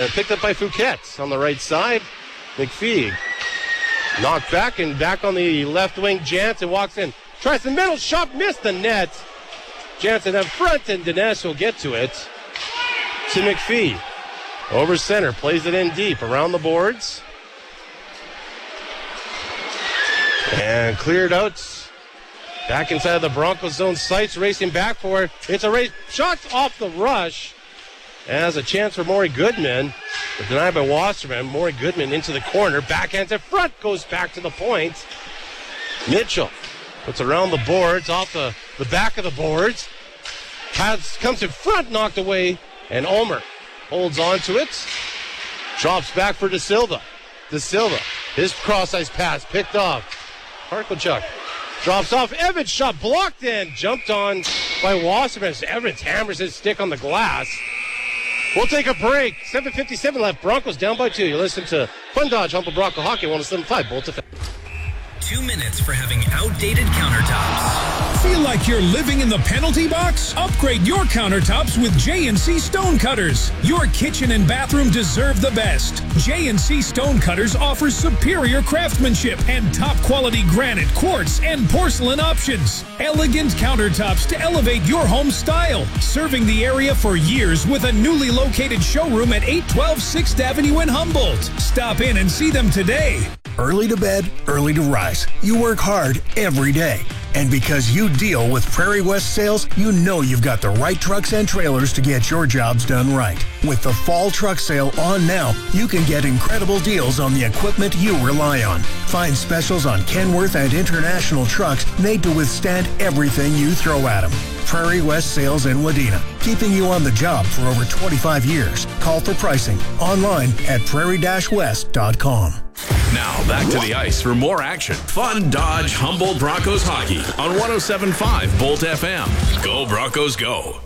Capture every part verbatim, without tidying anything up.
And picked up by Fouquet on the right side. McPhee knocked back and back on the left wing. Jansen walks in. Tries the middle shot. Missed the net. Jansen up front and Dinesh will get to it. To McPhee. Over center. Plays it in deep. Around the boards. And cleared out. Back inside the Broncos zone. Sights racing back for it. It's a race. Shots off the rush. As a chance for Maury Goodman. But denied by Wasserman. Maury Goodman into the corner. Backhands in front. Goes back to the point. Mitchell puts around the boards. Off the, the back of the boards. Has, comes in front. Knocked away. And Ulmer holds on to it. Drops back for De Silva. De Silva. His cross-ice pass picked off. Parkochuk drops off. Evans shot blocked and jumped on by Wasserman. Evans hammers his stick on the glass. We'll take a break. seven fifty-seven left. Broncos down by two. You listen to Fun Dodge Humble Bronco Hockey one oh seven point five Bolt F M. Two minutes for having outdated countertops. Feel like you're living in the penalty box? Upgrade your countertops with J and C Stone Cutters. Your kitchen and bathroom deserve the best. J and C Stone Cutters offers superior craftsmanship and top-quality granite, quartz, and porcelain options. Elegant countertops to elevate your home style. Serving the area for years with a newly located showroom at eight twelve sixth Avenue in Humboldt. Stop in and see them today. Early to bed, early to rise. You work hard every day. And because you deal with Prairie West Sales, you know you've got the right trucks and trailers to get your jobs done right. With the fall truck sale on now, you can get incredible deals on the equipment you rely on. Find specials on Kenworth and International trucks made to withstand everything you throw at them. Prairie West Sales in Wadena, keeping you on the job for over twenty-five years. Call for pricing online at prairie west dot com. Now, back to the ice for more action. Fun Dodge Humboldt Broncos hockey on one oh seven point five Bolt F M. Go Broncos, go.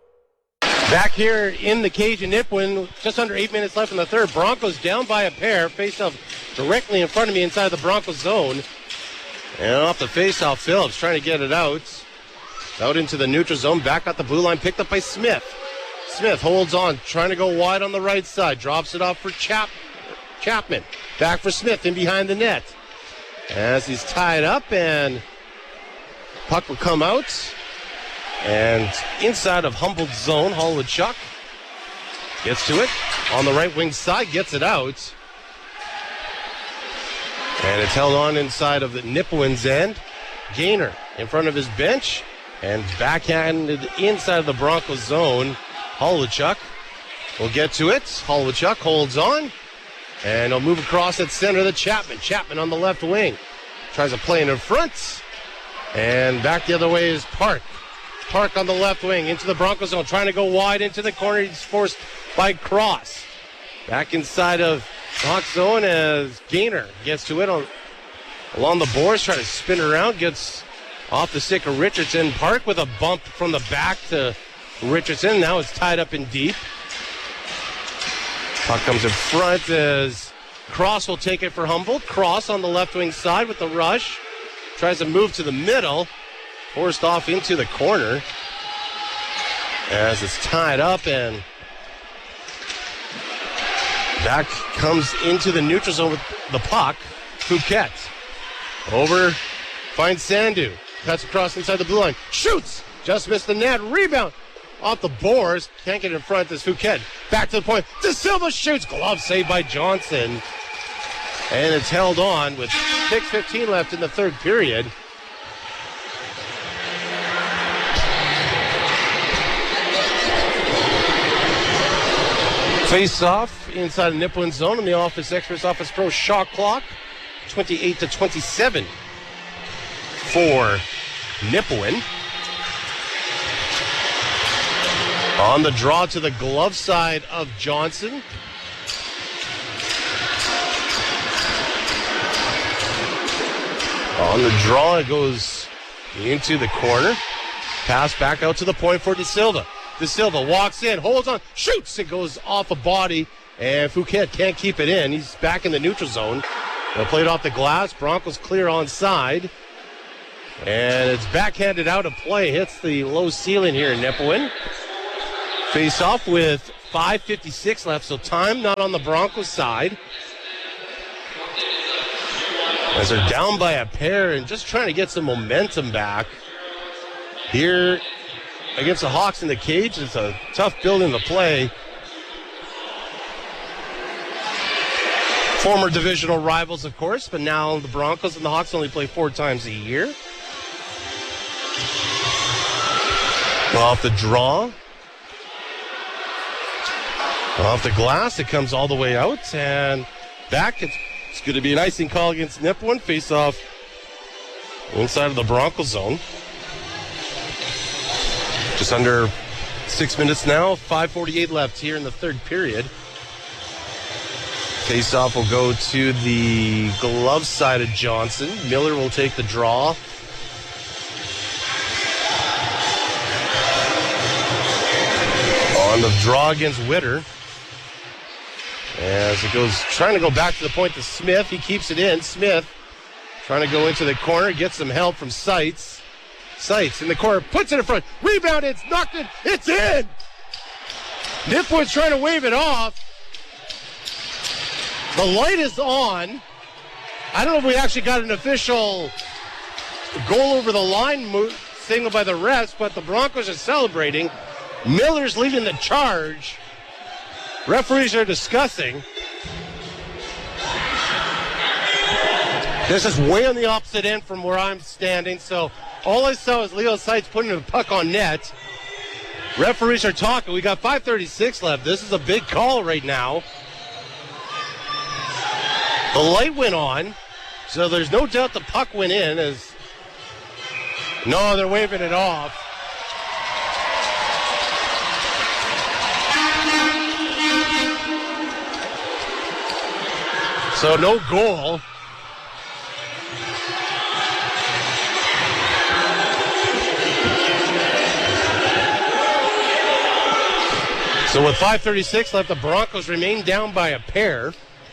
Back here in the cage in Nipawin, just under eight minutes left in the third. Broncos down by a pair. Face-off directly in front of me inside the Broncos zone. And off the face-off, Phillips trying to get it out. Out into the neutral zone. Back at the blue line. Picked up by Smith. Smith holds on. Trying to go wide on the right side. Drops it off for Chap- Chapman. Back for Smith in behind the net. As he's tied up and puck will come out. And inside of Humboldt zone, Hollywood Chuck gets to it. On the right wing side, gets it out. And it's held on inside of the Nipawin's end. Gaynor in front of his bench. And backhanded inside of the Broncos zone. Hollywood Chuck will get to it. Hollywood Chuck holds on. And he'll move across at center to Chapman. Chapman on the left wing. Tries to play in front. And back the other way is Park. Park on the left wing into the Broncos zone. Trying to go wide into the corner. He's forced by Cross. Back inside of the Hawk zone as Gaynor gets to it on, along the boards. Trying to spin around. Gets off the stick of Richardson. Park with a bump from the back to Richardson. Now it's tied up in deep. Puck comes in front as Cross will take it for Humboldt. Cross on the left wing side with the rush. Tries to move to the middle. Forced off into the corner. As it's tied up and back comes into the neutral zone with the puck. Fouquet. Over. Finds Sandu. Cuts across inside the blue line. Shoots. Just missed the net. Rebound. Off the boards. Can't get in front as Fouquet. Back to the point. De Silva shoots. Glove saved by Johnson. And it's held on with six fifteen left in the third period. Face off inside the Nipawin zone in the Office Express Office Pro shot clock. twenty-eight to twenty-seven for Nipawin. On the draw to the glove side of Johnson. On the draw, it goes into the corner. Pass back out to the point for De Silva. De Silva walks in, holds on, shoots. It goes off a body, and Fouquet can't keep it in. He's back in the neutral zone. They'll play it off the glass. Broncos clear onside. And it's backhanded out of play. Hits the low ceiling here in Nipawin. Face off with five fifty-six left, so time not on the Broncos side. As they're down by a pair and just trying to get some momentum back. Here against the Hawks in the cage, it's a tough building to play. Former divisional rivals, of course, but now the Broncos and the Hawks only play four times a year. Off the draw. Off the glass, it comes all the way out and back. It's, it's going to be an icing call against Nipawin. Face off inside of the Broncos zone. Just under six minutes now. five forty-eight left here in the third period. Face-off will go to the glove side of Johnson. Miller will take the draw. On the draw against Witter. As it goes, trying to go back to the point to Smith. He keeps it in. Smith trying to go into the corner. Gets some help from Seitz. Seitz in the corner. Puts it in front. Rebound. It's knocked in. It's in. Nipwood's trying to wave it off. The light is on. I don't know if we actually got an official goal over the line move, signal by the refs, but the Broncos are celebrating. Miller's leading the charge. Referees are discussing. This is way on the opposite end from where I'm standing, so all I saw is Leo Seitz putting the puck on net. Referees are talking. We got five thirty-six left. This is a big call right now. The light went on, so there's no doubt the puck went in. As no, they're waving it off. So no goal. So with five thirty-six left, the Broncos remain down by a pair.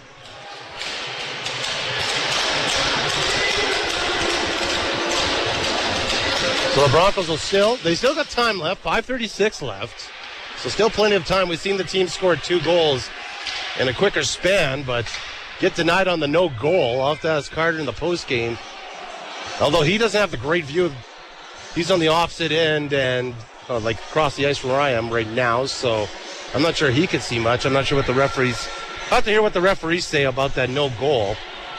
So the Broncos will still, they still got time left, five thirty-six left. So still plenty of time. We've seen the team score two goals in a quicker span, but get denied on the no goal. I'll have to ask Carter in the postgame. Although he doesn't have the great view of, he's on the opposite end and uh, like across the ice from where I am right now, so I'm not sure he can see much. I'm not sure what the referees, I'll have to hear what the referees say about that no goal.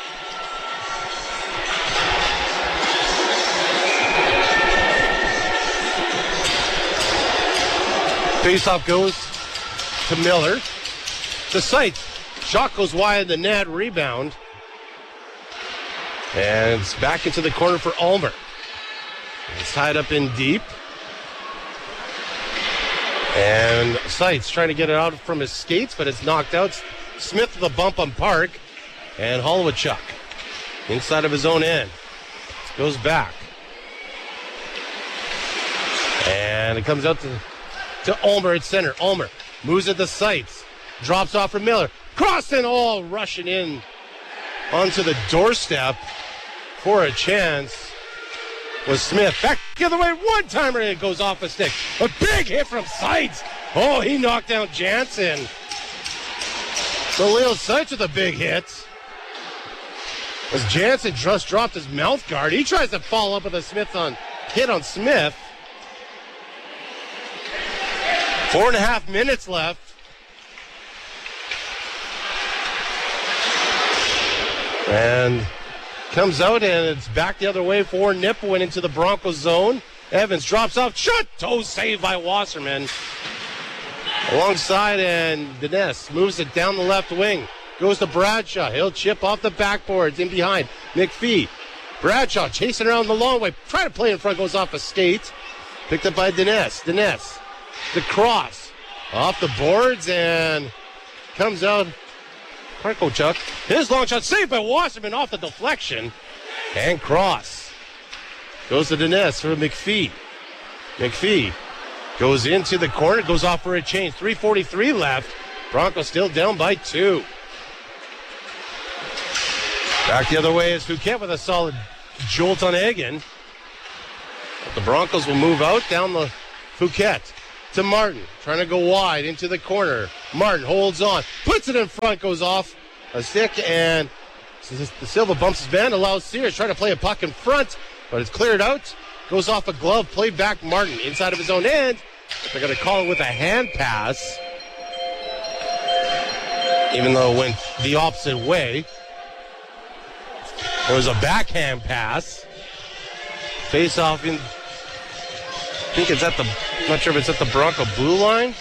Faceoff goes to Miller. To Seitz. Shot goes wide of the net. Rebound. And it's back into the corner for Ulmer. It's tied up in deep. And Seitz trying to get it out from his skates, but it's knocked out. Smith with a bump on Park. And Holowichuk inside of his own end. Goes back. And it comes out to... to Ulmer at center. Ulmer moves at the Seitz. Drops off for Miller. Crossing all rushing in onto the doorstep for a chance was Smith. Back the other way. One timer and it goes off a stick. A big hit from Seitz. Oh, he knocked down Jansen. So Leo Seitz with a big hit. As Jansen just dropped his mouth guard. He tries to follow up with a Smith on hit on Smith. Four and a half minutes left. And comes out and it's back the other way for Nipawin into the Broncos zone. Evans drops off. Shot. Toe save by Wasserman. Alongside and Dines moves it down the left wing. Goes to Bradshaw. He'll chip off the backboards in behind. McPhee. Bradshaw chasing around the long way. Trying to play in front. Goes off a skate. Picked up by Dines. Dines. The cross off the boards and comes out. Holowichuk, his long shot saved by Wasserman off the deflection and cross goes to Dines for McPhee. McPhee goes into the corner, goes off for a change. three forty-three left. Broncos still down by two. Back the other way is Fouquet with a solid jolt on Egan. But the Broncos will move out down the Fouquet. to Martin. Trying to go wide into the corner. Martin holds on. Puts it in front. Goes off a stick. And the Silva bumps his man. Allows Sears. Trying to play a puck in front. But it's cleared out. Goes off a glove. Played back Martin. Inside of his own end. They're going to call it with a hand pass. Even though it went the opposite way. It was a backhand pass. Face off in... I think it's at the... I'm not sure if it's at the Bronco blue line.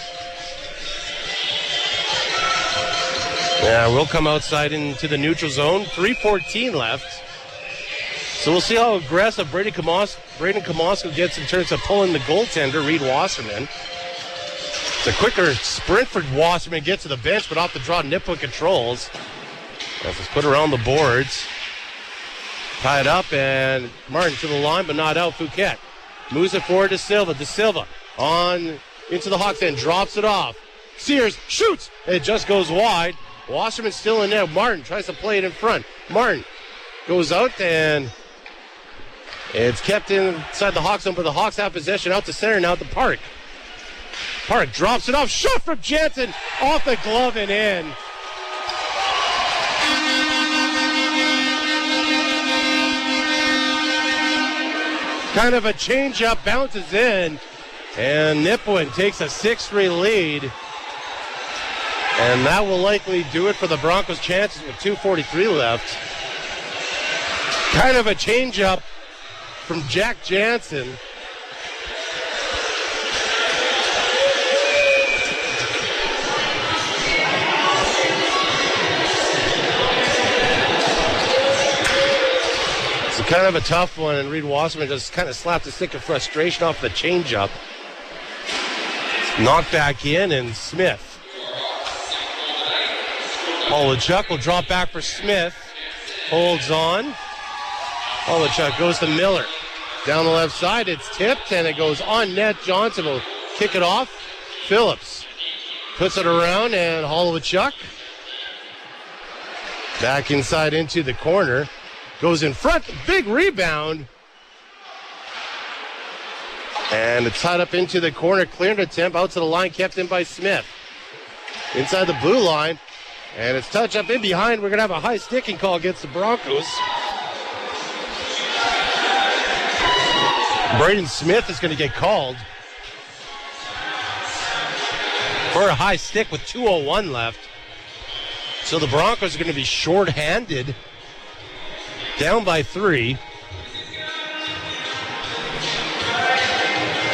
Yeah, we'll come outside into the neutral zone. three fourteen left. So we'll see how aggressive Brady Kamos- Braden Kamosko gets in terms of pulling the goaltender, Reed Wasserman. It's a quicker sprint for Wasserman, gets to the bench, but off the draw, Nipawin controls. Let's put around the boards. Tied up, and Martin to the line, but not out. Fouquet moves it forward to Silva. De Silva on into the Hawks end, drops it off. Sears shoots. It just goes wide. Wasserman still in there. Martin tries to play it in front. Martin goes out, and it's kept inside the Hawks zone, but the Hawks have possession out to center now at the Park. Park drops it off. Shot from Jansen off the glove and in. Kind of a change-up, bounces in, and Nipawin takes a six three lead. And that will likely do it for the Broncos' chances with two forty-three left. Kind of a change-up from Jack Jansen. Kind of a tough one, and Reed Wasserman just kind of slapped a stick of frustration off the changeup. Knocked back in, and Smith. Polachuk will drop back for Smith. Holds on. Polachuk goes to Miller. Down the left side, it's tipped, and it goes on net. Johnson will kick it off. Phillips puts it around, and Polachuk back inside into the corner. Goes in front, big rebound. And it's tied up into the corner, cleared attempt, out to the line, kept in by Smith. Inside the blue line, and it's touch up in behind. We're going to have a high sticking call against the Broncos. Braden Smith is going to get called for a high stick with two oh one left. So the Broncos are going to be short-handed. Down by three.